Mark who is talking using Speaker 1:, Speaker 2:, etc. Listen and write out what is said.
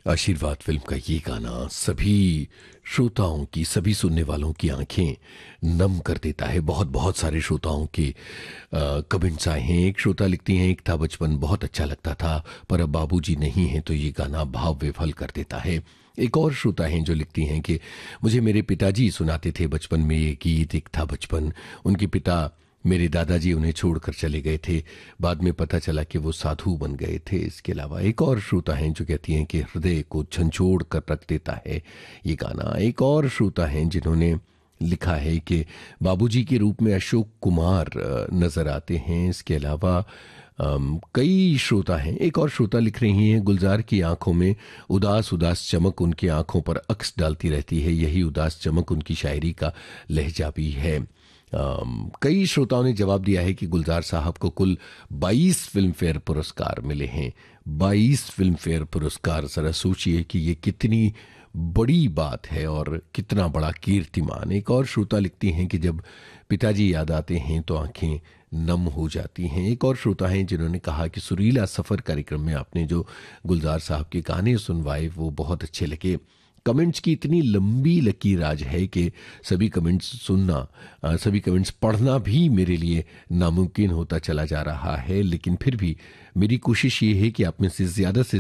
Speaker 1: आशीर्वाद फिल्म का ये गाना सभी श्रोताओं की, सभी सुनने वालों की आंखें नम कर देता है। बहुत बहुत सारे श्रोताओं के कमेंट्स आए हैं। एक श्रोता लिखती हैं, एक था बचपन बहुत अच्छा लगता था, पर अब बाबूजी नहीं है तो ये गाना भाव विफल कर देता है। एक और श्रोता हैं जो लिखती हैं कि मुझे मेरे पिताजी सुनाते थे बचपन में ये गीत, एक था बचपन। उनके पिता मेरे दादाजी उन्हें छोड़कर चले गए थे, बाद में पता चला कि वो साधु बन गए थे। इसके अलावा एक और श्रोता हैं जो कहती हैं कि हृदय को झंझोड़ कर रख देता है ये गाना। एक और श्रोता हैं जिन्होंने लिखा है कि बाबूजी के रूप में अशोक कुमार नजर आते हैं। इसके अलावा कई श्रोता हैं। एक और श्रोता लिख रही हैं, गुलजार की आंखों में उदास उदास चमक उनकी आंखों पर अक्स डालती रहती है, यही उदास चमक उनकी शायरी का लहजा भी है। कई श्रोताओं ने जवाब दिया है कि गुलजार साहब को कुल 22 फिल्म फेयर पुरस्कार मिले हैं। 22 फिल्म फेयर पुरस्कार, जरा सोचिए कि ये कितनी बड़ी बात है और कितना बड़ा कीर्तिमान। एक और श्रोता लिखती हैं कि जब पिताजी याद आते हैं तो आंखें नम हो जाती हैं। एक और श्रोता हैं जिन्होंने कहा कि सुरीला सफर कार्यक्रम में आपने जो गुलजार साहब के गाने सुनवाए वो बहुत अच्छे लगे। कमेंट्स की इतनी लंबी लकीर आज है कि सभी कमेंट्स सुनना, सभी कमेंट्स पढ़ना भी मेरे लिए नामुमकिन होता चला जा रहा है। लेकिन फिर भी मेरी कोशिश ये है कि आप में से